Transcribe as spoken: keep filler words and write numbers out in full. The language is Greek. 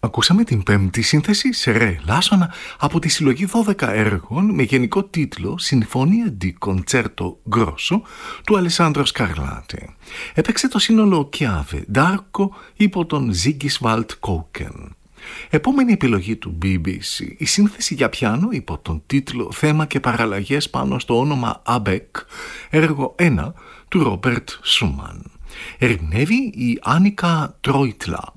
Ακούσαμε την πέμπτη σύνθεση σε ρε λάσονα από τη συλλογή δώδεκα έργων με γενικό τίτλο «Sinfonia di Concerto Grosso» του Αλεσάνδρο Σκαρλάτη. Έπαιξε το σύνολο Chiave d'Arco υπό τον Sigiswald Koken. Επόμενη επιλογή του μπι μπι σι, η σύνθεση για πιάνο υπό τον τίτλο «Θέμα και παραλλαγές πάνω στο όνομα Abeck», έργο ένα του Ρόμπερτ Σούμαν. Ερμηνεύει η Άνικα Τρόιτλα.